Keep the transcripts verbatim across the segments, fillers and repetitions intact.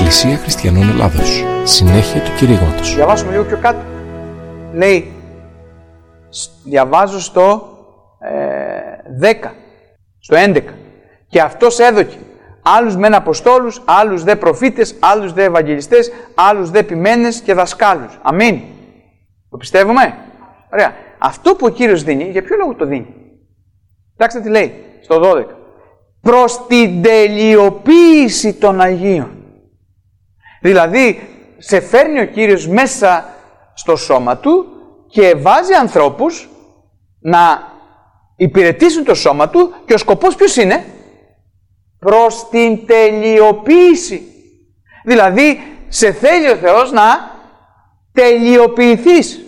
Εκκλησία Χριστιανών Ελλάδος. Συνέχεια του κηρύγματος. Διαβάσουμε λίγο πιο κάτω. Λέει, διαβάζω στο ε, δέκα, στο έντεκα. Και αυτός έδωκε άλλους μεν αποστόλους, άλλους δε προφήτες, άλλους δε ευαγγελιστές, άλλους δε ποιμένες και δασκάλους. Αμήν. Το πιστεύουμε? Ωραία. Αυτό που ο Κύριος δίνει, για ποιο λόγο το δίνει? Κοιτάξτε τι λέει στο δώδεκα. Προς την τελειοποίηση των Αγίων. Δηλαδή, σε φέρνει ο Κύριος μέσα στο σώμα Του και βάζει ανθρώπους να υπηρετήσουν το σώμα Του και ο σκοπός ποιος είναι? Προς την τελειοποίηση. Δηλαδή, σε θέλει ο Θεός να τελειοποιηθείς.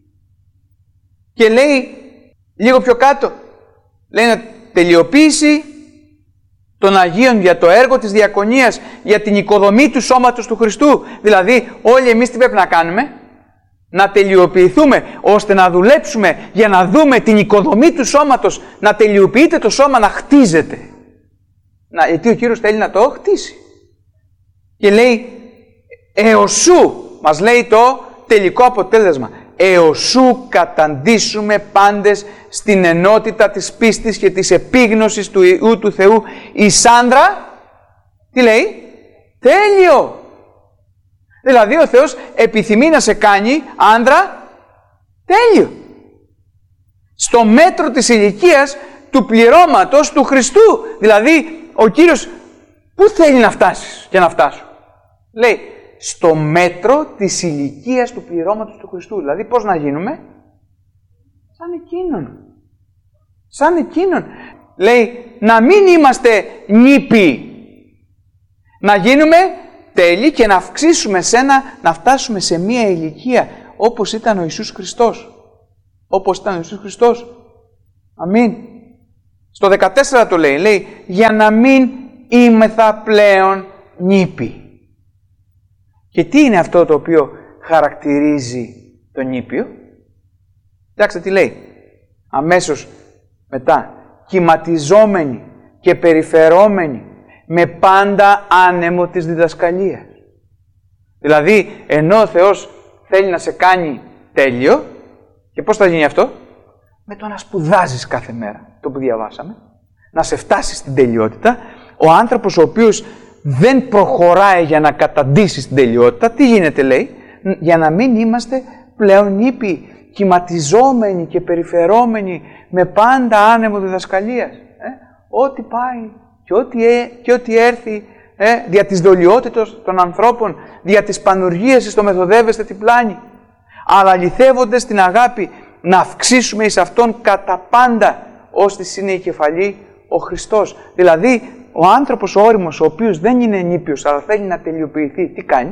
Και λέει, λίγο πιο κάτω, λέει να τελειοποίηση των Αγίων για το έργο της διακονίας, για την οικοδομή του σώματος του Χριστού. Δηλαδή, όλοι εμείς τι πρέπει να κάνουμε? Να τελειοποιηθούμε, ώστε να δουλέψουμε για να δούμε την οικοδομή του σώματος, να τελειοποιείται το σώμα, να χτίζεται. Να, γιατί ο Κύριος θέλει να το χτίσει. Και λέει, εωσού, μας λέει το τελικό αποτέλεσμα, εωσού καταντήσουμε πάντες στην ενότητα της πίστης και της επίγνωσης του Υιού του Θεού, εις άντρα, τι λέει, τέλειο. Δηλαδή ο Θεός επιθυμεί να σε κάνει άντρα τέλειο. Στο μέτρο της ηλικίας του πληρώματος του Χριστού. Δηλαδή ο Κύριος πού θέλει να φτάσεις και να φτάσω? Λέει, στο μέτρο της ηλικίας του πληρώματος του Χριστού. Δηλαδή πώς να γίνουμε? Σαν εκείνον. Σαν εκείνον. Λέει, να μην είμαστε νήπιοι. Να γίνουμε τέλειοι και να αυξήσουμε σε ένα, να φτάσουμε σε μία ηλικία όπως ήταν ο Ιησούς Χριστός. Όπως ήταν ο Ιησούς Χριστός. Αμήν. Στο δεκατέσσερα το λέει, λέει, για να μην είμεθα πλέον νήπιοι. Και τι είναι αυτό το οποίο χαρακτηρίζει τον νήπιο? Κοιτάξτε τι λέει. Αμέσως μετά. Κυματιζόμενοι και περιφερόμενοι με πάντα άνεμο της διδασκαλίας. Δηλαδή, ενώ ο Θεός θέλει να σε κάνει τέλειο, και πώς θα γίνει αυτό? Με το να σπουδάζεις κάθε μέρα, το που διαβάσαμε, να σε φτάσει στην τελειότητα. Ο άνθρωπος ο οποίος δεν προχωράει για να καταντήσει στην τελειότητα, τι γίνεται λέει? Για να μην είμαστε πλέον νήπιοι, κυματιζόμενοι και περιφερόμενοι με πάντα άνεμο διδασκαλίας. Ε? Ό,τι πάει και ό,τι, ε, και ό,τι έρθει ε, δια της δολιότητος των ανθρώπων, δια της πανουργίας στο μεθοδεύεστε την πλάνη, αλλά αληθεύονται στην αγάπη να αυξήσουμε εις Αυτόν κατά πάντα, ώστις είναι η κεφαλή ο Χριστός. Δηλαδή, ο άνθρωπος ο ώριμος, ο οποίος δεν είναι νήπιος, αλλά θέλει να τελειοποιηθεί, τι κάνει?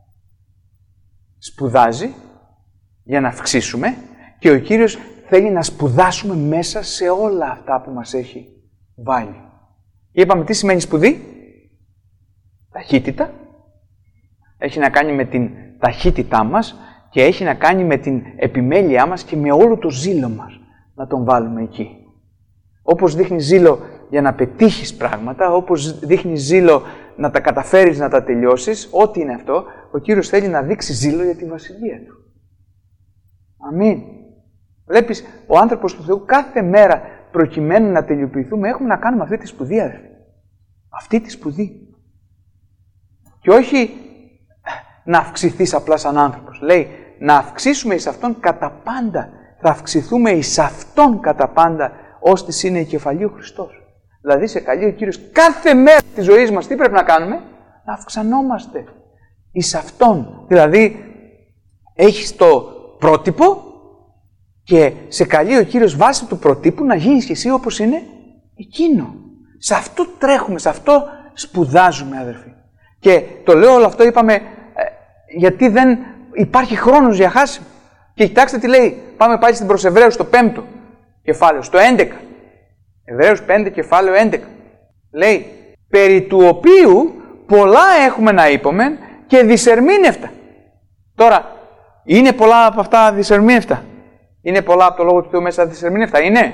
Σπουδάζει για να αυξήσουμε και ο Κύριος θέλει να σπουδάσουμε μέσα σε όλα αυτά που μας έχει βάλει. Και είπαμε τι σημαίνει σπουδή? Ταχύτητα. Έχει να κάνει με την ταχύτητά μας και έχει να κάνει με την επιμέλειά μας και με όλο το ζήλο μας να τον βάλουμε εκεί. Όπως δείχνει ζήλο για να πετύχεις πράγματα, όπως δείχνει ζήλο να τα καταφέρεις να τα τελειώσεις, ό,τι είναι αυτό, ο Κύριος θέλει να δείξει ζήλο για τη Βασιλεία Του. Αμήν. Βλέπεις, ο άνθρωπος του Θεού κάθε μέρα προκειμένου να τελειοποιηθούμε, έχουμε να κάνουμε αυτή τη σπουδή, αδερφοί. Αυτή τη σπουδή. Και όχι να αυξηθείς απλά σαν άνθρωπος. Λέει, να αυξήσουμε εις Αυτόν κατά πάντα. Θα αυξηθούμε εις Αυτόν κατά πάντα, ώστις είναι η κεφαλή ο Χριστός. Δηλαδή σε καλεί ο Κύριος κάθε μέρα της ζωής μας τι πρέπει να κάνουμε? Να αυξανόμαστε εις Αυτόν. Δηλαδή έχεις το πρότυπο και σε καλεί ο Κύριος βάσει του προτύπου να γίνεις και εσύ όπως είναι εκείνο. Σε αυτό τρέχουμε, σε αυτό σπουδάζουμε, αδερφοί. Και το λέω όλο αυτό, είπαμε, ε, γιατί δεν υπάρχει χρόνος για χάσιμο. Και κοιτάξτε τι λέει, πάμε πάλι στην προς Εβραίους, στο πέμπτο κεφάλαιο, στο έντεκα. Εβραίους πέντε, κεφάλαιο έντεκα. Λέει, περί του οποίου πολλά έχουμε να είπομεν και δυσερμήνευτα. Τώρα, είναι πολλά από αυτά δυσερμήνευτα? Είναι πολλά από το Λόγο του Θεού μέσα δυσερμήνευτα? Είναι?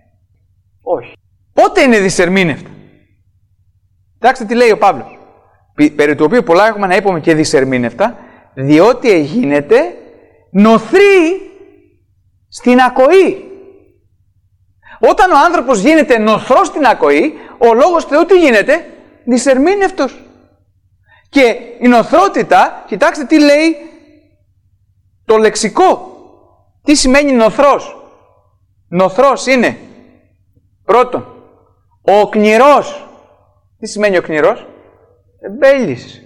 Όχι. Πότε είναι δυσερμήνευτα? Κοιτάξτε τι λέει ο Παύλος. περί του οποίου πολλά έχουμε να είπαμε και δυσερμήνευτα, διότι εγίνεται νοθρή στην ακοή. Όταν ο άνθρωπος γίνεται νοθρός στην ακοή, ο λόγος Θεού τι γίνεται? Δυσερμήνευτος. Και η νοθρότητα, κοιτάξτε τι λέει το λεξικό. Τι σημαίνει νοθρός? Νοθρός είναι, πρώτον, ο κνηρός. Τι σημαίνει ο κνηρός? Εμπέλης.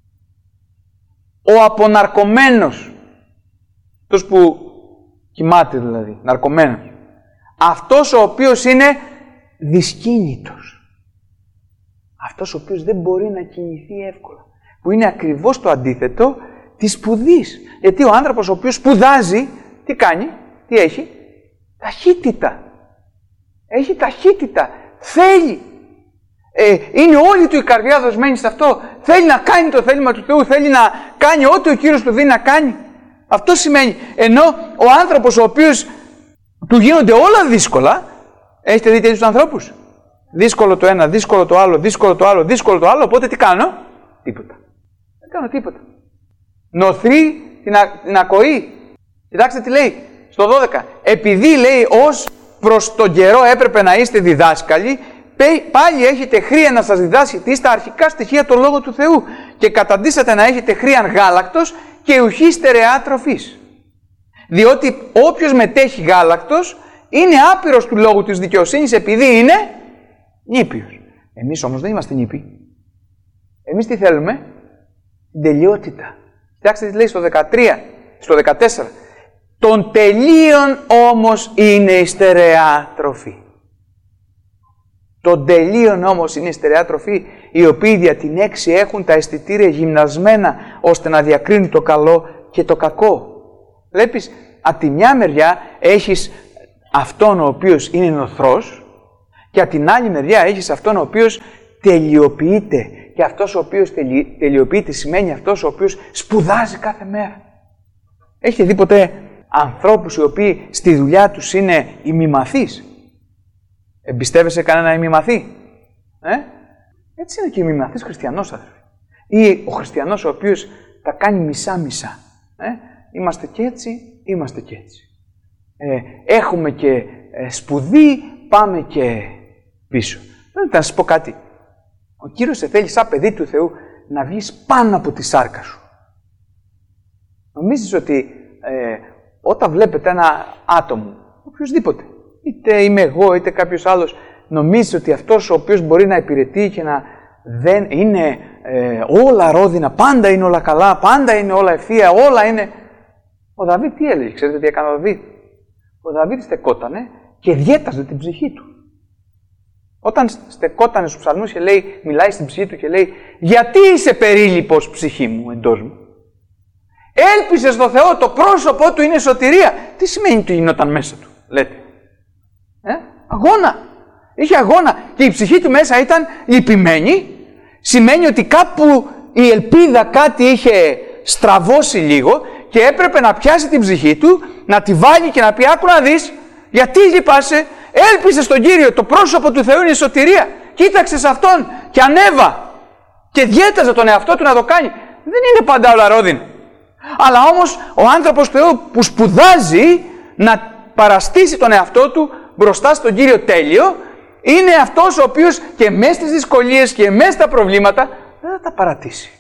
Ο αποναρκωμένος. Αυτός που κοιμάται δηλαδή, ναρκωμένος. Αυτός ο οποίος είναι δυσκίνητος. Αυτός ο οποίος δεν μπορεί να κινηθεί εύκολα. Που είναι ακριβώς το αντίθετο της σπουδής. Γιατί ο άνθρωπος ο οποίος σπουδάζει, τι κάνει? Τι έχει? Ταχύτητα. Έχει ταχύτητα. Θέλει. Ε, είναι όλη του η καρδιά δοσμένη σε αυτό. Θέλει να κάνει το θέλημα του Θεού. Θέλει να κάνει ό,τι ο Κύριος του δίνει να κάνει. Αυτό σημαίνει. Ενώ ο άνθρωπος ο οποίος του γίνονται όλα δύσκολα. Έχετε δει τέτοιους ανθρώπους? Δύσκολο το ένα, δύσκολο το άλλο, δύσκολο το άλλο, δύσκολο το άλλο. Οπότε τι κάνω? Τίποτα. Δεν κάνω τίποτα. Νοθρή την, α, την ακοή. Κοιτάξτε τι λέει στο δώδεκα. Επειδή λέει ως προς τον καιρό έπρεπε να είστε διδάσκαλοι, πάλι έχετε χρία να σας διδάσκετε στα αρχικά στοιχεία των λόγων του Θεού και καταντήσατε να έχετε χρήαν γάλακτος και ουχή στερεά τροφής. Διότι όποιος μετέχει γάλακτος είναι άπειρος του λόγου της δικαιοσύνης επειδή είναι νήπιος. Εμείς όμως δεν είμαστε νήπιοι. Εμείς τι θέλουμε? Την τελειότητα. Κοιτάξτε τι λέει στο δεκατρία, στο δεκατέσσερα. Των τελείων όμως είναι η στερεά τροφή. Των τελείων όμως είναι η στερεά τροφή, οι οποίοι δια την έξι έχουν τα αισθητήρια γυμνασμένα ώστε να διακρίνουν το καλό και το κακό. Βλέπεις, από τη μια μεριά έχεις αυτόν ο οποίος είναι νοθρός και από την άλλη μεριά έχεις αυτόν ο οποίος τελειοποιείται. Και αυτός ο οποίος τελει... τελειοποιείται σημαίνει αυτός ο οποίος σπουδάζει κάθε μέρα. Έχετε δει ποτέ ανθρώπους οι οποίοι στη δουλειά τους είναι ημιμαθείς? Εμπιστεύεσαι κανένα ημιμαθή? Ε? Έτσι είναι και ημιμαθής χριστιανός, αδερφοί. Ή ο χριστιανός ο οποίος τα κάνει μισά-μισά. Ε? Είμαστε και έτσι, είμαστε και έτσι. Ε, έχουμε και ε, σπουδή, πάμε και πίσω. Δεν θα σας πω κάτι. Ο Κύριος σε θέλει σαν παιδί του Θεού να βγεις πάνω από τη σάρκα σου. Νομίζεις ότι ε, όταν βλέπετε ένα άτομο, οποιοδήποτε, είτε είμαι εγώ είτε κάποιος άλλος, νομίζεις ότι αυτός ο οποίος μπορεί να υπηρετεί και να δεν είναι ε, όλα ρόδινα, πάντα είναι όλα καλά, πάντα είναι όλα ευθεία, όλα είναι... Ο Δαβίδ τι έλεγε? Ξέρετε τι έκανε ο Δαβίδ? Ο Δαβίδ στεκότανε και διέταζε την ψυχή του. Όταν στεκότανε στους ψαλμούς και λέει, μιλάει στην ψυχή του και λέει «Γιατί είσαι περίλυπος, ψυχή μου, εντός μου?» Έλπισε στο Θεό, το πρόσωπό του είναι σωτηρία. Τι σημαίνει ότι γινόταν μέσα του, λέτε? Ε? Αγώνα. Είχε αγώνα και η ψυχή του μέσα ήταν λυπημένη. Σημαίνει ότι κάπου η ελπίδα κάτι είχε στραβώσει λίγο και έπρεπε να πιάσει την ψυχή του, να τη βάλει και να πει «Άκου να δεις, γιατί λυπάσαι? Έλπισε στον Κύριο, το πρόσωπο του Θεού είναι η σωτηρία. Κοίταξε σε Αυτόν και ανέβα». Και διέταζε τον εαυτό του να το κάνει. Δεν είναι πάντα όλα ρόδινα. Αλλά όμως ο άνθρωπος του Θεού που σπουδάζει να παραστήσει τον εαυτό του μπροστά στον Κύριο τέλειο, είναι αυτός ο οποίος και μέσα στις δυσκολίες και μέσα στα προβλήματα δεν θα τα παρατήσει.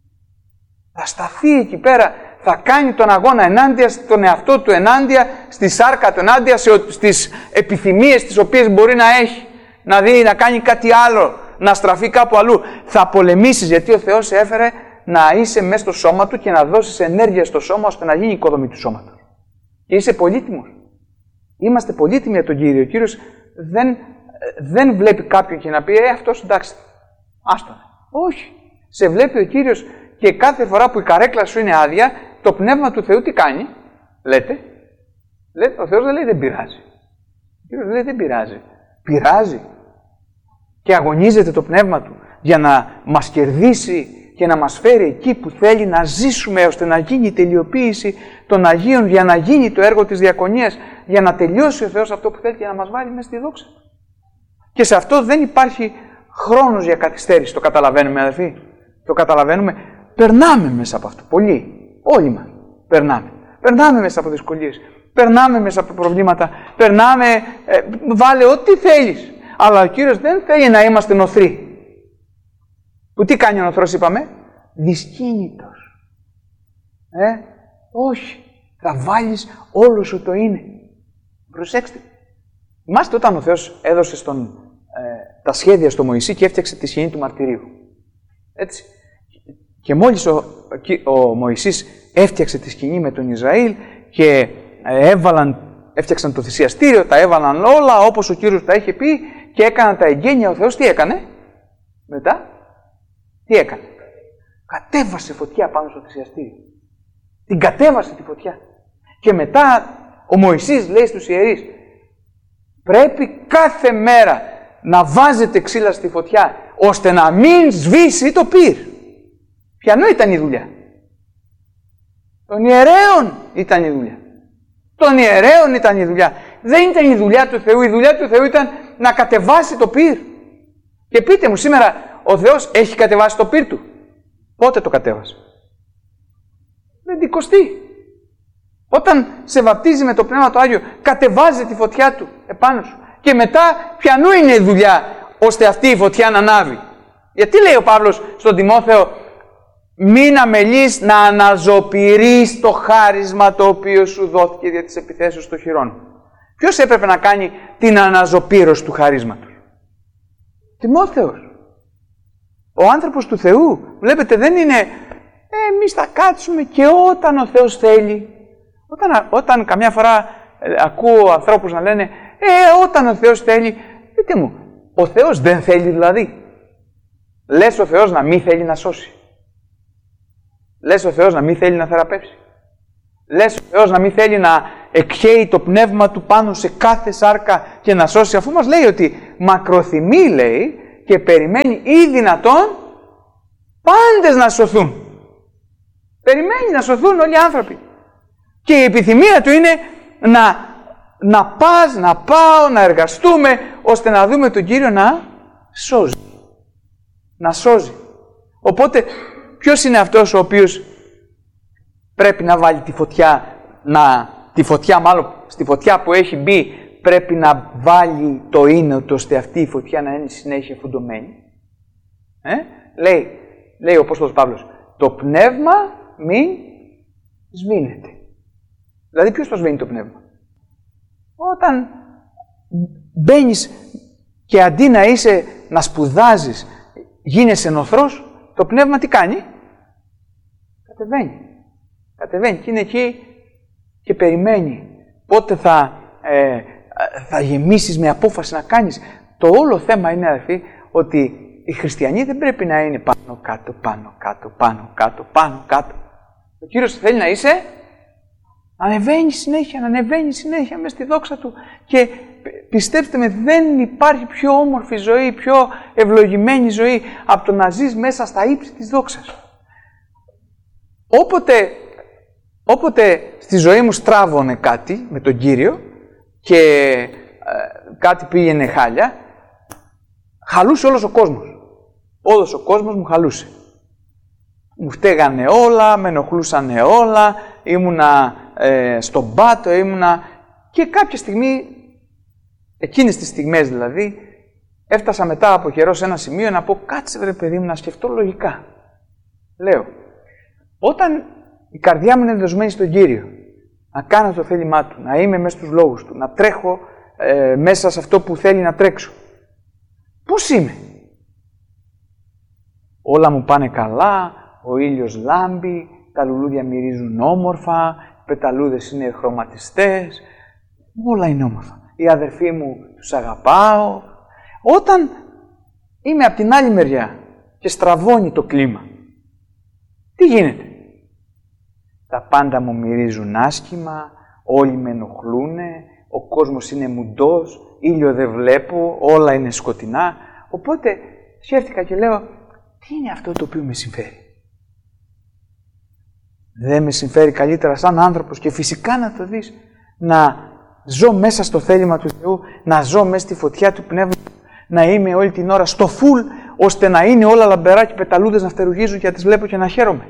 Θα σταθεί εκεί πέρα, θα κάνει τον αγώνα ενάντια στον εαυτό του, ενάντια στη σάρκα του, ενάντια στις επιθυμίες τις οποίες μπορεί να έχει. Να δει, να κάνει κάτι άλλο, να στραφεί κάπου αλλού. Θα πολεμήσεις γιατί ο Θεός σε έφερε να είσαι μέσα στο σώμα του και να δώσεις ενέργεια στο σώμα ώστε να γίνει η οικοδομή του σώματος. Και είσαι πολύτιμος. Είμαστε πολύτιμοι για τον Κύριο. Ο Κύριος δεν, δεν βλέπει κάποιον και να πει «Ε, αυτός εντάξει, άστον». Όχι. Σε βλέπει ο Κύριος και κάθε φορά που η καρέκλα σου είναι άδεια, το Πνεύμα του Θεού τι κάνει? Λέτε. Λέτε ο Θεός δεν λέει δεν πειράζει. Ο Κύριος λέει δεν πειράζει. Πειράζει. Και αγωνίζεται το Πνεύμα Του για να μας κερδίσει και να μας φέρει εκεί που θέλει να ζήσουμε ώστε να γίνει η τελειοποίηση των Αγίων, για να γίνει το έργο της διακονίας, για να τελειώσει ο Θεός αυτό που θέλει και να μας βάλει μέσα στη δόξα. Και σε αυτό δεν υπάρχει χρόνος για καθυστέρηση, το καταλαβαίνουμε αδελφοί. Το καταλαβαίνουμε. Περνάμε μέσα από αυτό. Πολλοί. Όλοι μας. Περνάμε. Περνάμε μέσα από δυσκολίες. Περνάμε μέσα από προβλήματα. Περνάμε. Ε, βάλε ό,τι θέλεις. Αλλά ο Κύριος δεν θέλει να είμαστε νοθροί. Που τι κάνει ο νοθρός, είπαμε? Δυσκίνητος. Ε, όχι. Θα βάλεις όλο σου το είναι. Προσέξτε. Θυμάστε όταν ο Θεός έδωσε στον, ε, τα σχέδια στο Μωυσή και έφτιαξε τη σκηνή του μαρτυρίου. Έτσι. Και μόλις ο, ο Μωυσής έφτιαξε τη σκηνή με τον Ισραήλ και έβαλαν, έφτιαξαν το θυσιαστήριο, τα έβαλαν όλα όπως ο Κύριος τα είχε πει και έκαναν τα εγγένεια, ο Θεός τι έκανε? Μετά, τι έκανε? Κατέβασε φωτιά πάνω στο θυσιαστήριο. Την κατέβασε τη φωτιά. Και μετά ο Μωυσής λέει στους ιερείς, πρέπει κάθε μέρα να βάζετε ξύλα στη φωτιά, ώστε να μην σβήσει το πυρ. Ποιανού ήταν η δουλειά? Των ιερέων ήταν η δουλειά. Των ιερέων ήταν η δουλειά. Δεν ήταν η δουλειά του Θεού. Η δουλειά του Θεού ήταν να κατεβάσει το πυρ. Και πείτε μου, σήμερα ο Θεός έχει κατεβάσει το πυρ του? Πότε το κατέβασε? Πεντηκοστή. Όταν σε βαπτίζει με το Πνεύμα το Άγιο, κατεβάζει τη φωτιά του επάνω σου. Και μετά, ποιανού είναι η δουλειά, ώστε αυτή η φωτιά να ανάβει? Γιατί λέει ο Παύλος στον Τιμόθεο, μην αμελείς να αναζωπηρείς το χάρισμα το οποίο σου δόθηκε δια της επιθέσεως των χειρών. Ποιος έπρεπε να κάνει την αναζωπήρωση του χαρίσματος? Τιμόθεος. Ο άνθρωπος του Θεού. Βλέπετε, δεν είναι ε, εμείς θα κάτσουμε και όταν ο Θεός θέλει. Όταν, όταν καμιά φορά ε, ακούω ανθρώπους να λένε ε, όταν ο Θεός θέλει. Πείτε μου, ο Θεός δεν θέλει δηλαδή? Λες ο Θεός να μην θέλει να σώσει? Λες ο Θεός να μην θέλει να θεραπεύσει? Λες ο Θεός να μην θέλει να εκχέει το πνεύμα του πάνω σε κάθε σάρκα και να σώσει, αφού μας λέει ότι μακροθυμεί, λέει, και περιμένει ή δυνατόν πάντες να σωθούν. Περιμένει να σωθούν όλοι οι άνθρωποι. Και η επιθυμία του είναι να, να πας, να πάω, να εργαστούμε, ώστε να δούμε τον Κύριο να σώζει. Να σώζει. Οπότε, ποιος είναι αυτός ο οποίος πρέπει να βάλει τη φωτιά, να, τη φωτιά μάλλον, στη φωτιά που έχει μπει, πρέπει να βάλει το ίνωτο, ώστε αυτή η φωτιά να είναι συνέχεια φουντωμένη? Ε? Λέει, λέει ο Απόστολος Παύλος, το πνεύμα μην σβήνεται. Δηλαδή ποιος το σβήνει το πνεύμα? Όταν μπαίνεις και αντί να είσαι, να σπουδάζεις, γίνεσαι νοθρός, το πνεύμα τι κάνει? Κατεβαίνει. Κατεβαίνει και είναι εκεί και περιμένει. Πότε θα, ε, θα γεμίσεις με απόφαση να κάνεις. Το όλο θέμα είναι, αδερφοί, ότι οι χριστιανοί δεν πρέπει να είναι πάνω κάτω, πάνω κάτω, πάνω κάτω, πάνω κάτω. Ο Κύριος θέλει να είσαι, να ανεβαίνει συνέχεια, να ανεβαίνει συνέχεια μες στη δόξα Του. Και πιστέψτε με, δεν υπάρχει πιο όμορφη ζωή, πιο ευλογημένη ζωή από το να ζεις μέσα στα ύψη της δόξας. Όποτε, όποτε στη ζωή μου στράβωνε κάτι με τον Κύριο και ε, κάτι πήγαινε χάλια, χαλούσε όλος ο κόσμος. Όλος ο κόσμος μου χαλούσε. Μου φταίγανε όλα, με ενοχλούσανε όλα, ήμουνα ε, στον πάτο, ήμουνα... Και κάποια στιγμή, εκείνες τις στιγμές δηλαδή, έφτασα μετά από καιρό σε ένα σημείο να πω, κάτσε βρε παιδί μου να σκεφτώ λογικά. Λέω, όταν η καρδιά μου είναι δεσμένη στον Κύριο, να κάνω το θέλημά Του, να είμαι μέσα στους λόγους Του, να τρέχω ε, μέσα σε αυτό που θέλει να τρέξω, πώς είμαι? Όλα μου πάνε καλά, ο ήλιος λάμπει, τα λουλούδια μυρίζουν όμορφα, οι πεταλούδες είναι χρωματιστές, όλα είναι όμορφα. Οι αδερφοί μου τους αγαπάω. Όταν είμαι από την άλλη μεριά και στραβώνει το κλίμα, τι γίνεται? Τα πάντα μου μυρίζουν άσχημα, όλοι με ενοχλούνε, ο κόσμος είναι μουντός, ήλιο δεν βλέπω, όλα είναι σκοτεινά. Οπότε σκέφτηκα και λέω, τι είναι αυτό το οποίο με συμφέρει? Δεν με συμφέρει καλύτερα σαν άνθρωπος, και φυσικά να το δεις, να ζω μέσα στο θέλημα του Θεού, να ζω μέσα στη φωτιά του Πνεύματος, να είμαι όλη την ώρα στο φουλ, ώστε να είναι όλα λαμπερά και πεταλούδες να φτερουγίζουν και να τις βλέπω και να χαίρομαι.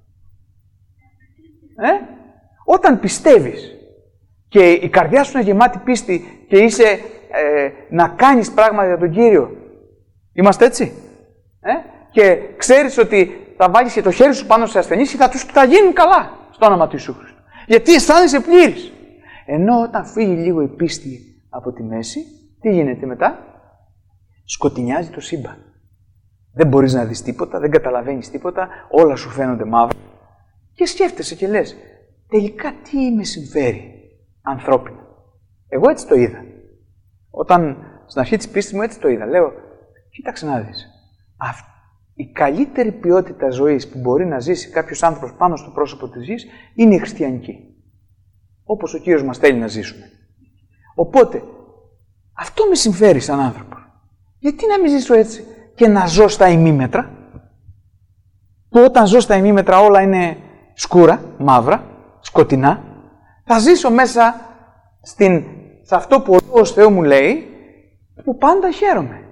Ε? Όταν πιστεύεις και η καρδιά σου είναι γεμάτη πίστη και είσαι ε, να κάνεις πράγματα για τον Κύριο, είμαστε έτσι. Ε? Και ξέρεις ότι θα βάλεις και το χέρι σου πάνω σε ασθενείς και θα τους θα γίνουν καλά στο όνομα του Ιησού Χριστού. Γιατί αισθάνεσαι πλήρης. Ενώ όταν φύγει λίγο η πίστη από τη μέση, τι γίνεται μετά? Σκοτεινιάζει το σύμπαν. Δεν μπορείς να δεις τίποτα, δεν καταλαβαίνεις τίποτα, όλα σου φαίνονται μαύρα. Και σκέφτεσαι και λες, τελικά τι με συμφέρει ανθρώπινα. Εγώ έτσι το είδα. Όταν στην αρχή της πίστης μου έτσι το είδα. Λέω, κοίταξε να δεις. Αυτή η καλύτερη ποιότητα ζωής που μπορεί να ζήσει κάποιος άνθρωπος πάνω στο πρόσωπο της γης είναι η χριστιανική. Όπως ο Κύριος μας θέλει να ζήσουμε. Οπότε, αυτό με συμφέρει σαν άνθρωπο. Γιατί να μην ζήσω έτσι και να ζω στα ημίμετρα, που όταν ζω στα ημίμετρα όλα είναι σκούρα, μαύρα, σκοτεινά, θα ζήσω μέσα στην, σε αυτό που ο Λόγος Θεού μου λέει, που πάντα χαίρομαι.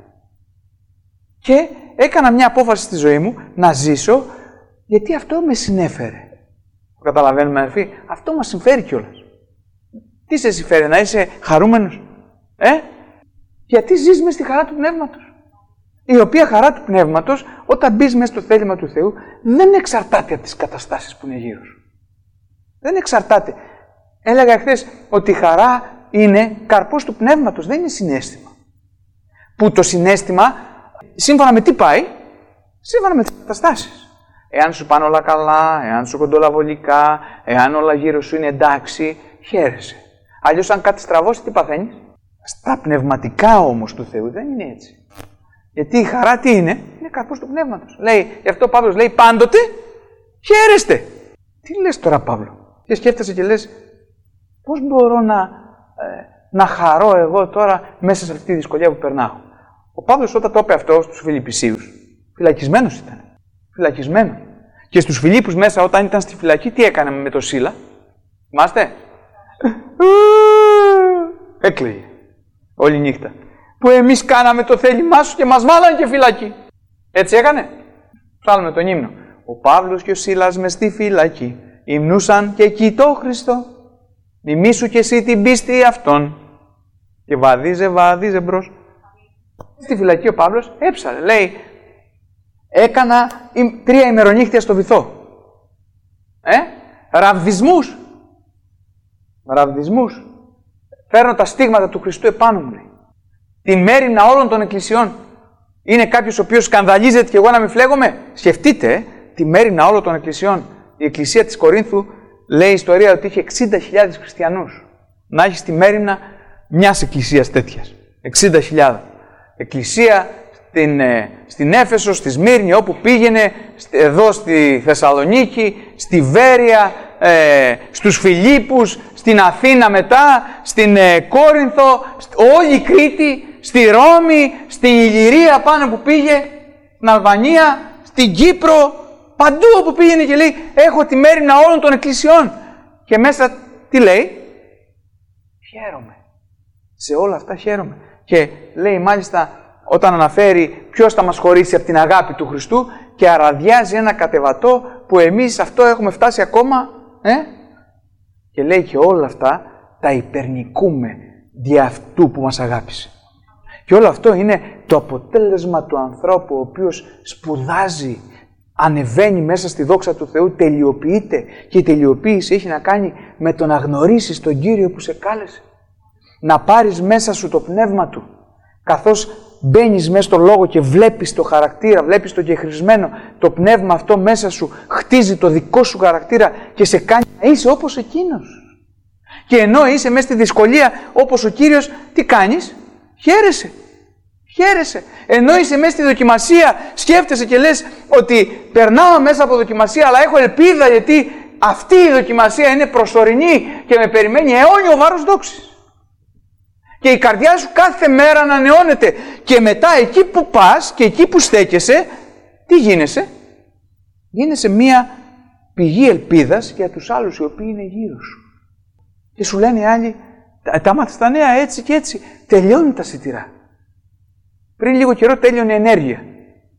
Και έκανα μια απόφαση στη ζωή μου να ζήσω, γιατί αυτό με συνέφερε. Το καταλαβαίνουμε, αδερφοί, αυτό μας συμφέρει κιόλας. Τι σε συμφέρει, να είσαι χαρούμενος, ε? Γιατί ζεις μες στη χαρά του Πνεύματος. Η οποία χαρά του Πνεύματος, όταν μπεις μέσα στο θέλημα του Θεού, δεν εξαρτάται από τις καταστάσεις που είναι γύρω σου. Δεν εξαρτάται. Έλεγα χθες ότι η χαρά είναι καρπός του Πνεύματος, δεν είναι συναίσθημα. Που το συναίσθημα, σύμφωνα με τι πάει, σύμφωνα με τις καταστάσεις. Εάν σου πάνε όλα καλά, εάν σου κοντολαβολικά, εάν όλα γύρω σου είναι εντάξει, χαίρεσαι. Αλλιώς αν κάτι στραβώσει, τι παθαίνεις? Στα πνευματικά όμως του Θεού δεν είναι έτσι. Γιατί η χαρά τι είναι? Είναι καρπός του Πνεύματος. Λέει, γι' αυτό ο Παύλος λέει πάντοτε χαίρεστε. Τι λες τώρα, Παύλο? Και σκέφτεσαι και λες, πώς μπορώ να, ε, να χαρώ εγώ τώρα μέσα σε αυτή τη δυσκολία που περνάω? Ο Παύλος όταν το είπε αυτό στους Φιλιππισίους, φυλακισμένος ήταν. Φυλακισμένος. Και στους Φιλίππους μέσα όταν ήταν στη φυλακή, τι έκανε με το Σίλα? Θυμάστε? Έκλαιγε όλη νύχτα. Που εμείς κάναμε το θέλημά σου και μας βάλανε και φυλακή. Έτσι έκανε? Ψάλουμε τον ύμνο. Ο Παύλος και ο Σίλας μες στη φυλακή υμνούσαν και κοιτώ Χριστό. Μιμήσου και εσύ την πίστη αυτών. Και βαδίζε, βαδίζε μπρος. Στη φυλακή ο Παύλος έψαλε. Λέει, έκανα τρία ημερονύχτια στο βυθό. Ε, ραβδισμούς. Ραβδισμούς. Φέρνω τα στίγματα του Χριστού επάνω μου, λέει. Την μέριμνα όλων των εκκλησιών. Είναι κάποιος ο οποίος σκανδαλίζεται και εγώ να μην φλέγομαι? Σκεφτείτε, ε, τη μέριμνα όλων των εκκλησιών. Η εκκλησία της Κορίνθου λέει η ιστορία ότι είχε εξήντα χιλιάδες χριστιανούς. Να έχεις τη μέριμνα μιας εκκλησίας τέτοιας. εξήντα χιλιάδες. Εκκλησία στην, ε, στην Έφεσο, στη Σμύρνη, όπου πήγαινε, εδώ στη Θεσσαλονίκη, στη Βέρεια, ε, στους Φιλίππους, στην Αθήνα μετά, στην ε, Κόρινθο, όλη η Κρήτη, στη Ρώμη, στην Ηλυρία πάνω που πήγε, στην Αλβανία, στην Κύπρο, παντού όπου πήγαινε και λέει, έχω τη μέριμνα όλων των εκκλησιών. Και μέσα τι λέει? Χαίρομαι. Σε όλα αυτά χαίρομαι. Και λέει μάλιστα, όταν αναφέρει ποιος θα μας χωρίσει από την αγάπη του Χριστού, και αραδιάζει ένα κατεβατό που εμείς αυτό έχουμε φτάσει ακόμα, ε? Και λέει και όλα αυτά τα υπερνικούμε δι' αυτού που μας αγάπησε. Και όλο αυτό είναι το αποτέλεσμα του ανθρώπου ο οποίος σπουδάζει, ανεβαίνει μέσα στη δόξα του Θεού, τελειοποιείται, και η τελειοποίηση έχει να κάνει με το να γνωρίσεις τον Κύριο που σε κάλεσε. Να πάρεις μέσα σου το πνεύμα Του, καθώς μπαίνεις μέσα στο Λόγο και βλέπεις το χαρακτήρα, βλέπεις το κεχρισμένο, το πνεύμα αυτό μέσα σου χτίζει το δικό σου χαρακτήρα και σε κάνει να είσαι όπως Εκείνος. Και ενώ είσαι μέσα στη δυσκολία όπως ο Κύριος, τι κάνεις? Χαίρεσαι. Χαίρεσαι. Ενώ είσαι μέσα στη δοκιμασία, σκέφτεσαι και λες ότι περνάω μέσα από δοκιμασία, αλλά έχω ελπίδα γιατί αυτή η δοκιμασία είναι προσωρινή και με περιμένει αιώνιο βάρος δόξης. Και η καρδιά σου κάθε μέρα ανανεώνεται. Και μετά εκεί που πας και εκεί που στέκεσαι, τι γίνεσαι? Γίνεσαι μία πηγή ελπίδας για τους άλλους οι οποίοι είναι γύρω σου. Και σου λένε οι άλλοι, τα μάθες τα νέα έτσι και έτσι. Τελειώνουν τα σιτηρά. Πριν λίγο καιρό τέλειωνε η ενέργεια.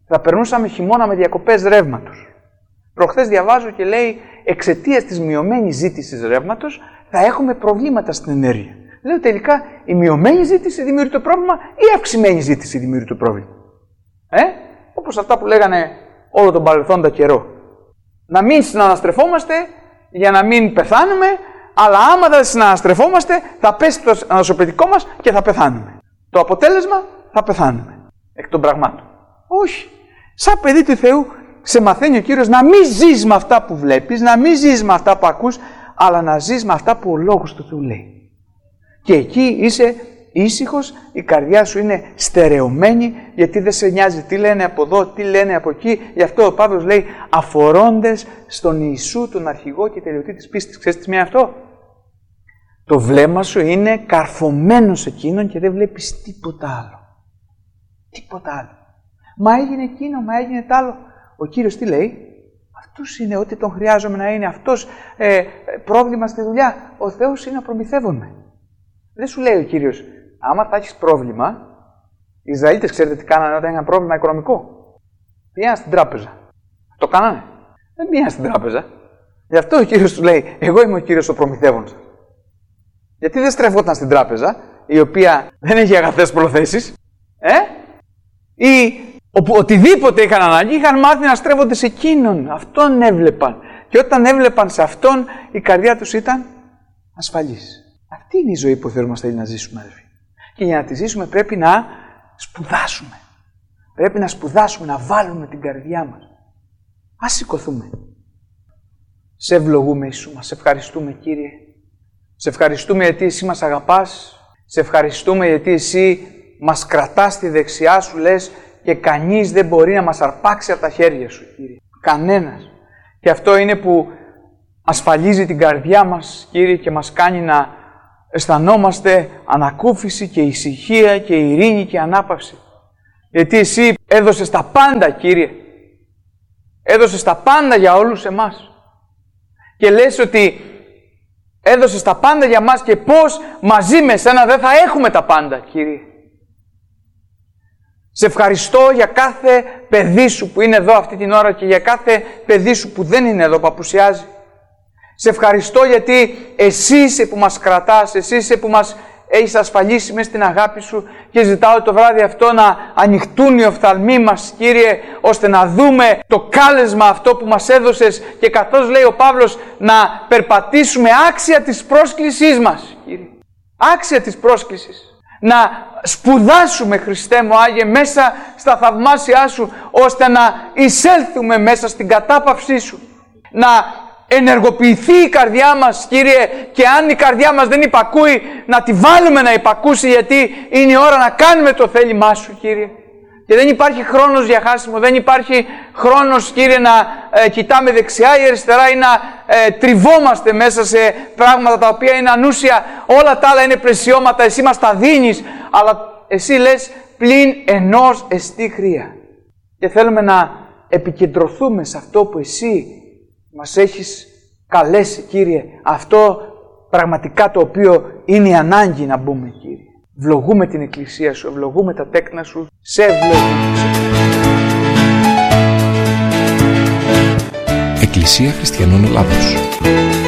Θα περνούσαμε χειμώνα με διακοπές ρεύματος. Προχθές διαβάζω και λέει, εξαιτίας της μειωμένης ζήτησης ρεύματος θα έχουμε προβλήματα στην ενέργεια. Λέω τελικά, η μειωμένη ζήτηση δημιουργεί το πρόβλημα ή η αυξημένη ζήτηση δημιουργεί το πρόβλημα. Ε? Όπως αυτά που λέγανε όλο τον παρελθόντα καιρό. Να μην συναναστρεφόμαστε για να μην πεθάνουμε, αλλά άμα δεν συναναστρεφόμαστε θα πέσει το ανασωπητικό μας και θα πεθάνουμε. Το αποτέλεσμα θα πεθάνουμε. Εκ των πραγμάτων. Όχι. Σαν παιδί του Θεού σε μαθαίνει ο Κύριος να μην ζεις με αυτά που βλέπεις, να μην ζεις με αυτά που ακούς, αλλά να ζεις με αυτά που ο Λόγος του Θεού λέει. Και εκεί είσαι ήσυχος, η καρδιά σου είναι στερεωμένη, γιατί δεν σε νοιάζει τι λένε από εδώ, τι λένε από εκεί. Γι' αυτό ο Παύλος λέει αφορώντες στον Ιησού, τον αρχηγό και τελειωτή της πίστης. Ξέρεις τι σημαίνει αυτό? Το βλέμμα σου είναι καρφωμένο σε εκείνον και δεν βλέπεις τίποτα άλλο. Τίποτα άλλο. Μα έγινε εκείνο, μα έγινε τ' άλλο. Ο Κύριος τι λέει? Αυτός είναι ό,τι τον χρειάζομαι να είναι. Αυτός ε, πρόβλημα στη δουλειά. Ο Θεός είναι ο προμηθεύων με. Δεν σου λέει ο Κύριος, άμα θα έχεις πρόβλημα, οι Ισραηλίτες ξέρετε τι κάνανε όταν είχαν πρόβλημα οικονομικό? Πήγαιναν στην τράπεζα. Το κάνανε? Δεν πήγαιναν στην τράπεζα. Γι' αυτό ο Κύριος του λέει, εγώ είμαι ο Κύριος ο προμηθεύων σας. Γιατί δεν στρεφόταν στην τράπεζα, η οποία δεν έχει αγαθές προθέσεις, ε? Ή όπου, οτιδήποτε είχαν ανάγκη, είχαν μάθει να στρέφονται σε εκείνον. Αυτόν έβλεπαν. Και όταν έβλεπαν σε αυτόν, η καρδιά τους ήταν ασφαλής. Αυτή είναι η ζωή που ο Θεός μας θέλει να ζήσουμε, αδελφοί. Και για να τη ζήσουμε πρέπει να σπουδάσουμε. Πρέπει να σπουδάσουμε, να βάλουμε την καρδιά μας. Ας σηκωθούμε. Σε ευλογούμε, Ιησού μας. Σε ευχαριστούμε, Κύριε. Σε ευχαριστούμε γιατί Εσύ μας αγαπάς. Σε ευχαριστούμε γιατί Εσύ μας κρατάς στη δεξιά Σου, λες, και κανείς δεν μπορεί να μας αρπάξει από τα χέρια Σου, Κύριε. Κανένας. Και αυτό είναι που ασφαλίζει την καρδιά μας, Κύριε, και μας κάνει να αισθανόμαστε ανακούφιση και ησυχία και ειρήνη και ανάπαυση. Γιατί Εσύ έδωσες τα πάντα, Κύριε. Έδωσες τα πάντα για όλους εμάς. Και λες ότι έδωσες τα πάντα για μας και πώς μαζί με Σένα δεν θα έχουμε τα πάντα, Κύριε. Σε ευχαριστώ για κάθε παιδί Σου που είναι εδώ αυτή την ώρα και για κάθε παιδί Σου που δεν είναι εδώ, που απουσιάζει. Σε ευχαριστώ γιατί Εσύ είσαι που μας κρατάς, Εσύ είσαι που μας έχεις ασφαλίσει μέσα στην αγάπη Σου και ζητάω το βράδυ αυτό να ανοιχτούν οι οφθαλμοί μας, Κύριε, ώστε να δούμε το κάλεσμα αυτό που μας έδωσες και καθώς λέει ο Παύλος να περπατήσουμε άξια της πρόσκλησής μας, Κύριε. Άξια της πρόσκλησης. Να σπουδάσουμε, Χριστέ μου Άγιε, μέσα στα θαυμάσια Σου, ώστε να εισέλθουμε μέσα στην κατάπαυσή Σου. Να ενεργοποιηθεί η καρδιά μας, Κύριε, και αν η καρδιά μας δεν υπακούει, να τη βάλουμε να υπακούσει, γιατί είναι η ώρα να κάνουμε το θέλημά Σου, Κύριε. Και δεν υπάρχει χρόνος για χάσιμο, δεν υπάρχει χρόνος, Κύριε, να ε, κοιτάμε δεξιά ή αριστερά ή να ε, τριβόμαστε μέσα σε πράγματα τα οποία είναι ανούσια. Όλα τα άλλα είναι πλαισιώματα, Εσύ μας τα δίνεις, αλλά Εσύ λες πλην ενός εστί χρία. Και θέλουμε να επικεντρωθούμε σε αυτό που Εσύ μας έχεις καλέσει, Κύριε, αυτό πραγματικά το οποίο είναι η ανάγκη να μπούμε, Κύριε. Ευλογούμε την Εκκλησία Σου, ευλογούμε τα τέκνα Σου, σε ευλογούμε. Εκκλησία Χριστιανών Ελλάδος.